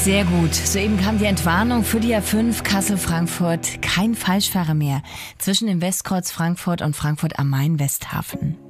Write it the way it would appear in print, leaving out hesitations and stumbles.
Sehr gut. Soeben kam die Entwarnung für die A5 Kassel-Frankfurt. Kein Falschfahrer mehr zwischen dem Westkreuz Frankfurt und Frankfurt am Main-Westhafen.